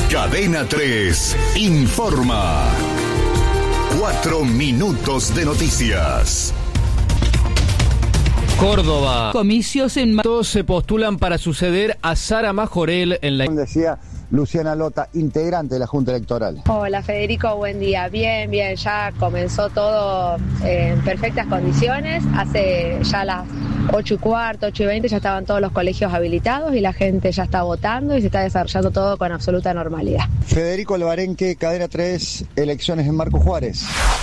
Cadena 3 informa. 4 minutos de noticias. Córdoba. Comicios en marzo se postulan para suceder a Sara Majorel en la... Decía Luciana Lota, integrante de la Junta Electoral. Hola Federico, buen día. Bien, ya comenzó todo en perfectas condiciones. Hace ya las 8:15, 8:20 ya estaban todos los colegios habilitados y la gente ya está votando y se está desarrollando todo con absoluta normalidad. Federico Alvarenque, Cadena 3, elecciones en Marco Juárez.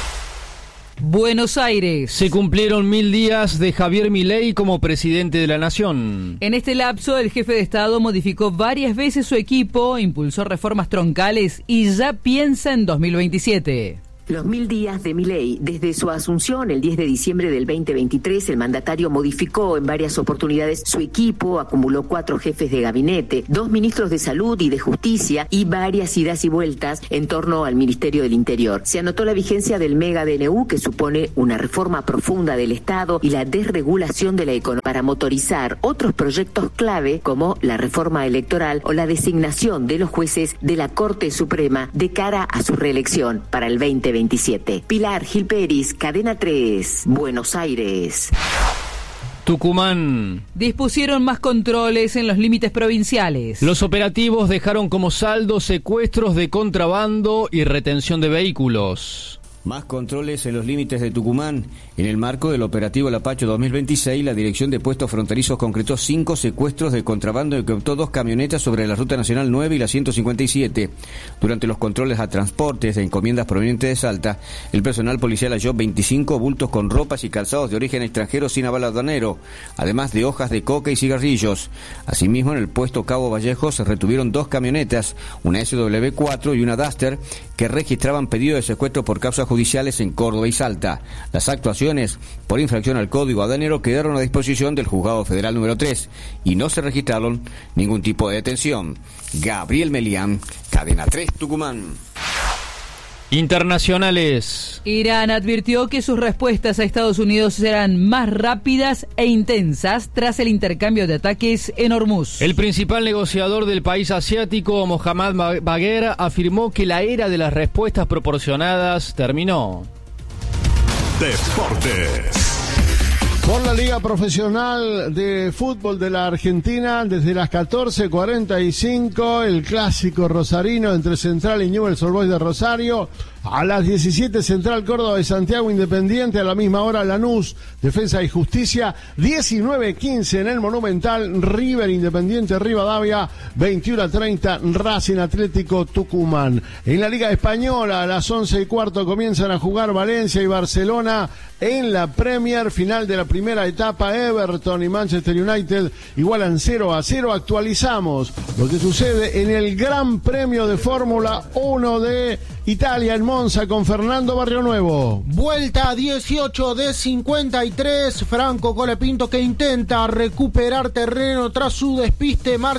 Buenos Aires. Se cumplieron 1000 días de Javier Milei como presidente de la nación. En este lapso, el jefe de Estado modificó varias veces su equipo, impulsó reformas troncales y ya piensa en 2027. Los 1000 días de Milei. Desde su asunción el 10 de diciembre del 2023, el mandatario modificó en varias oportunidades su equipo, acumuló 4 jefes de gabinete, 2 ministros de Salud y de Justicia y varias idas y vueltas en torno al Ministerio del Interior. Se anotó la vigencia del Mega DNU, que supone una reforma profunda del Estado y la desregulación de la economía para motorizar otros proyectos clave como la reforma electoral o la designación de los jueces de la Corte Suprema de cara a su reelección para el 2027. Pilar Gil Peris, Cadena 3, Buenos Aires. Tucumán. Dispusieron más controles en los límites provinciales. Los operativos dejaron como saldo secuestros de contrabando y retención de vehículos. Más controles en los límites de Tucumán. En el marco del operativo Lapacho 2026, la Dirección de Puestos Fronterizos concretó 5 secuestros de contrabando y incautó 2 camionetas sobre la Ruta Nacional 9 y la 157. Durante los controles a transportes de encomiendas provenientes de Salta, el personal policial halló 25 bultos con ropas y calzados de origen extranjero sin aval aduanero, además de hojas de coca y cigarrillos. Asimismo, en el puesto Cabo Vallejo se retuvieron 2 camionetas, una SW4 y una Duster, que registraban pedido de secuestro por causas judiciales en Córdoba y Salta. Las actuaciones por infracción al Código Aduanero quedaron a disposición del Juzgado Federal número 3 y no se registraron ningún tipo de detención. Gabriel Melián, Cadena 3, Tucumán. Internacionales. Irán advirtió que sus respuestas a Estados Unidos serán más rápidas e intensas tras el intercambio de ataques en Hormuz. El principal negociador del país asiático, Mohammad Bagher, afirmó que la era de las respuestas proporcionadas terminó. Deportes. Por la Liga Profesional de Fútbol de la Argentina, desde las 14:45, el clásico rosarino entre Central y Newell's Old Boys de Rosario. A las 17, Central Córdoba de Santiago Independiente. A la misma hora, Lanús, Defensa y Justicia. 19:15 en el Monumental, River Independiente Rivadavia. 21:30, Racing Atlético Tucumán. En la Liga Española, a las 11:15 comienzan a jugar Valencia y Barcelona. En la Premier, final de la primera etapa, Everton y Manchester United igualan 0-0. Actualizamos lo que sucede en el Gran Premio de Fórmula 1 de Italia en Monza con Fernando Barrionuevo. Vuelta 18 de 53. Franco Colapinto, que intenta recuperar terreno tras su despiste.